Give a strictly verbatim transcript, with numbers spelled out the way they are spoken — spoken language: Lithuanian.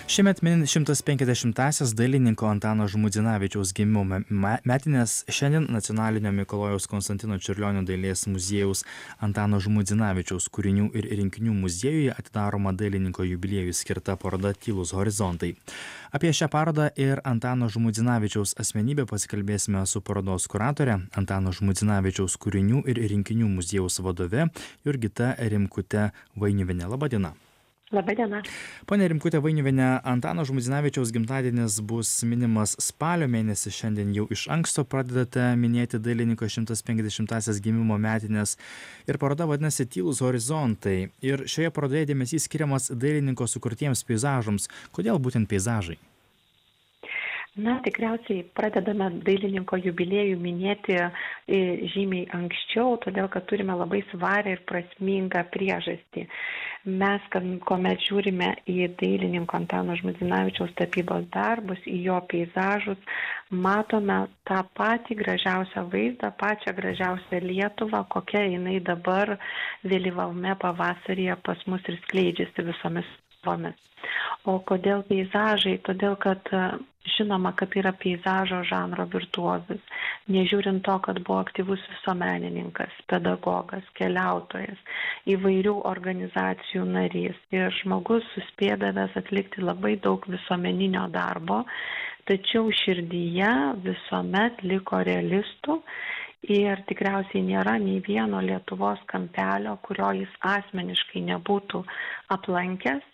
Šiemet minint šimtas penkiasdešimtąsias dailininko Antano Žmuidzinavičiaus gimimo me- metines, šiandien Nacionalinio Mikalojaus Konstantino Čiurlionio dailės muziejaus Antano Žmuidzinavičiaus kūrinių ir rinkinių muziejuje atidaroma dailininko jubiliejui skirta paroda Tylūs horizontai. Apie šią parodą ir Antano Žmuidzinavičiaus asmenybę pasikalbėsime su parodos kuratore, Antano Žmuidzinavičiaus kūrinių ir rinkinių muziejaus vadove Jurgita Rimkute Vainiuvienė. Labą dieną. Labadiena. Pone Rimkute Vainiuvienė, Antano Žmuidzinavičiaus gimtadienis bus minimas spalio mėnesį, šiandien jau iš anksto pradedate minėti dailininko šimtas penkiasdešimtąsias gimimo metines ir paroda vadinasi Tylūs horizontai. Ir šioje parodoje dėmesys skiriamas dailininko sukurtiems peizažams. Kodėl būtent peizažai? Na, tikriausiai pradedame dailininko jubiliejų minėti žymiai anksčiau, todėl kad turime labai svarę ir prasmingą priežastį. Mes, kad, kuomet žiūrime į dailininko Antano Žmuidzinavičiaus tapybos darbus, į jo peizažus, matome tą patį gražiausią vaizdą, pačią gražiausią Lietuvą, kokia jinai dabar vėlyvame pavasaryje pas mus ir skleidžiasi visomis spalvomis. O kodėl peizažai? Todėl, kad žinoma, kad yra peizažo žanro virtuozas, nežiūrint to, kad buvo aktyvus visuomenininkas, pedagogas, keliautojas, įvairių organizacijų narys ir žmogus suspėdavęs atlikti labai daug visuomeninio darbo, tačiau širdyje visuomet liko realistų ir tikriausiai nėra nei vieno Lietuvos kampelio, kurio jis asmeniškai nebūtų aplankęs